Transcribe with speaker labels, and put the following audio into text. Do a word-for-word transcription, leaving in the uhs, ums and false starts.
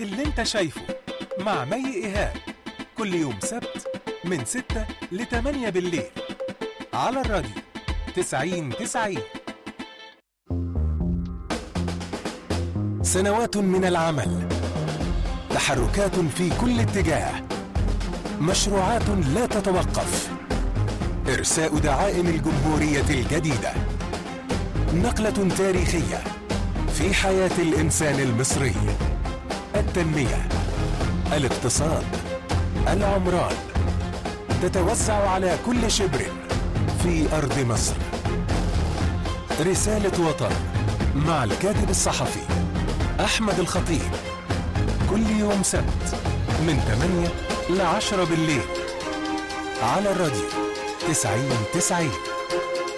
Speaker 1: اللي انت شايفه مع مي إيهاب كل يوم سبت من ستة لتمانية بالليل على الراديو تسعين تسعين. سنوات من العمل، تحركات في كل اتجاه، مشروعات لا تتوقف، إرساء دعائم الجمهورية الجديدة، نقلة تاريخية في حياة الإنسان المصري. التنمية، الاقتصاد، العمران تتوسع على كل شبر في أرض مصر. رسالة وطن مع الكاتب الصحفي أحمد الخطيب كل يوم سبت من ثمانية لعشرة بالليل على الراديو تسعين تسعين.